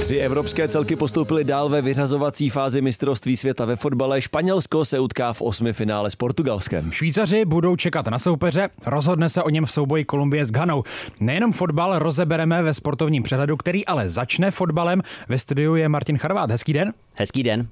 3 evropské celky postoupily dál ve vyřazovací fázi mistrovství světa ve fotbale. Španělsko se utká v 8finále s Portugalskem. Švýcaři budou čekat na soupeře, rozhodne se o něm v souboji Kolumbie s Ghanou. Nejenom fotbal rozebereme ve sportovním přehledu, který ale začne fotbalem. Ve studiu je Martin Charvát. Hezký den. Hezký den.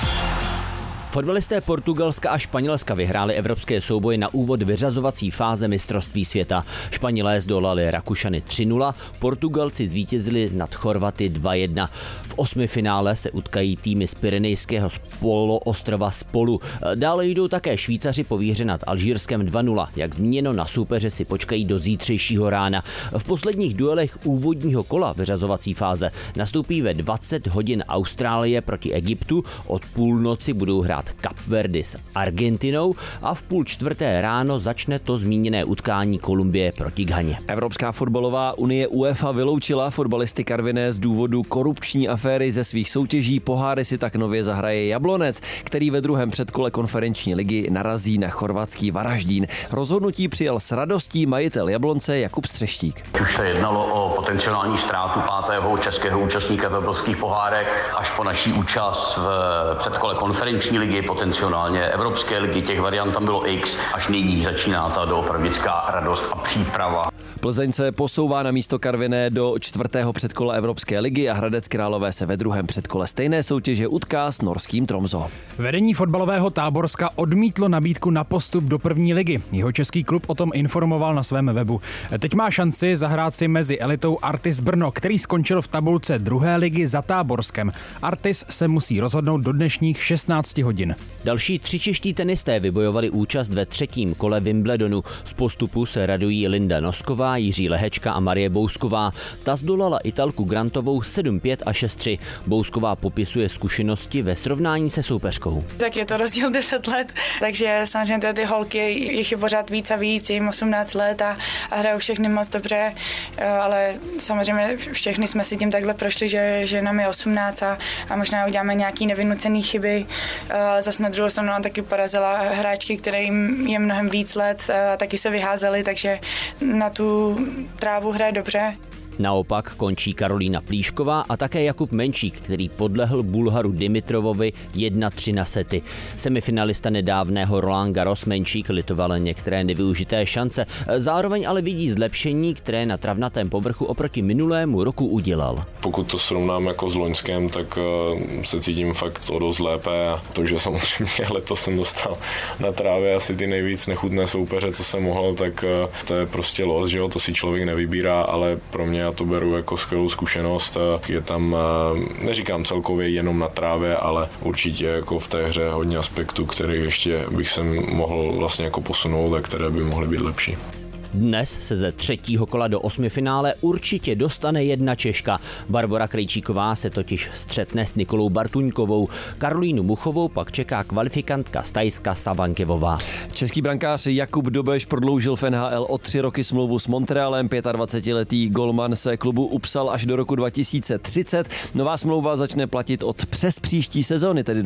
Fotbalisté Portugalska a Španělska vyhráli evropské souboje na úvod vyřazovací fáze mistrovství světa. Španělé zdolali Rakušany 3-0, Portugalci zvítězili nad Chorvaty 2-1. V 8finále se utkají týmy z Pyrenejského poloostrova spolu. Dále jdou také Švýcaři po výhře nad Alžírskem 2-0. Jak zmíněno, na soupeře si počkají do zítřejšího rána. V posledních duelech úvodního kola vyřazovací fáze nastoupí ve 20 hodin Austrálie proti Egyptu, od půlnoci budou hrát Kapverdy s Argentinou a v 3:30 ráno začne to zmíněné utkání Kolumbie proti Ghaně. Evropská fotbalová unie UEFA vyloučila fotbalisty Karviné z důvodu korupční aféry ze svých soutěží. Poháry si tak nově zahraje Jablonec, který ve druhém předkole konferenční ligy narazí na chorvatský Varaždín. Rozhodnutí přijal s radostí majitel Jablonce Jakub Střeštík. Už se jednalo o potenciální ztrátu 5. českého účastníka v evropských pohárech až po naší účast v předkole konferenční ligy, potenciálně evropské ligy, těch variant tam bylo X, až nyní začíná ta doopravdická radost a příprava. Plzeň se posouvá na místo Karviné do 4. předkola Evropské ligy a Hradec Králové se ve druhém předkole stejné soutěže utká s norským Tromso. Vedení fotbalového Táborska odmítlo nabídku na postup do první ligy. Jeho český klub o tom informoval na svém webu. Teď má šanci zahrát si mezi elitou Artis Brno, který skončil v tabulce druhé ligy za Táborskem. Artis se musí rozhodnout do dnešních 16 hodin. Další 3 čeští tenisté vybojovali účast ve 3. kole Wimbledonu. Z postupu se radují Linda Nosková, Jiří Lehečka a Marie Bousková. Ta zdolala Italku Grantovou 7-5 a 6-3. Bousková popisuje zkušenosti ve srovnání se soupeřkou. Tak je to rozdíl 10 let, takže samozřejmě ty holky, jich je pořád víc a víc, jim 18 let a hrajou všechny moc dobře, ale samozřejmě všechny jsme si tím takhle prošli, že nám je 18 a možná uděláme nějaký nevynucený chyby, ale zase na druhou stranu taky porazila hráčky, které jim je mnohem víc let, taky se vyházely, takže na tu trávu hraje dobře. Naopak končí Karolína Plíšková a také Jakub Menčík, který podlehl Bulharu Dimitrovovi 1-3 na sety. Semifinalista nedávného Roland Garros Menčík litoval některé nevyužité šance, zároveň ale vidí zlepšení, které na travnatém povrchu oproti minulému roku udělal. Pokud to srovnám jako s loňském, tak se cítím fakt o dost lépe a to, že samozřejmě letos jsem dostal na trávě asi ty nejvíc nechutné soupeře, co jsem mohl, tak to je prostě los, že jo, to si člověk nevybírá, ale pro mě já to beru jako skvělou zkušenost. Je tam, neříkám celkově jenom na trávě, ale určitě jako v té hře hodně aspektů, které ještě bych se mohl vlastně jako posunout a které by mohly být lepší. Dnes se ze 3. kola do 8finále určitě dostane jedna Češka. Barbora Krejčíková se totiž střetne s Nikolou Bartuňkovou. Karolínu Muchovou pak čeká kvalifikantka z Thajska Savankevová. Český brankář Jakub Dobeš prodloužil v NHL o 3 roky smlouvu s Montrealem. 25letý golman se klubu upsal až do roku 2030. Nová smlouva začne platit od přes příští sezony, tedy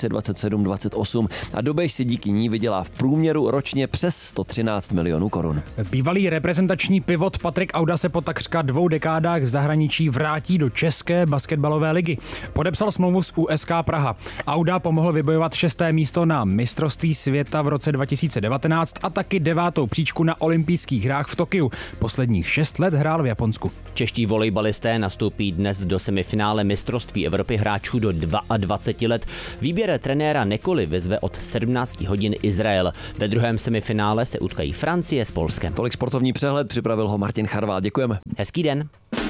2027-28. A Dobeš si díky ní vydělá v průměru ročně přes 113 milionů korun. Bývalý reprezentační pivot Patrik Auda se po takřka 2 dekádách v zahraničí vrátí do české basketbalové ligy. Podepsal smlouvu s USK Praha. Auda pomohl vybojovat 6. místo na mistrovství světa v roce 2019 a taky 9. příčku na olympijských hrách v Tokiu. Posledních 6 let hrál v Japonsku. Čeští volejbalisté nastoupí dnes do semifinále mistrovství Evropy hráčů do 22 let. Výběr trenéra Nekoly vyzve od 17 hodin Izrael. Ve druhém semifinále se utkají Francie s Polskem. Tolik sportovní přehled, připravil ho Martin Charvát. Děkujeme. Hezký den.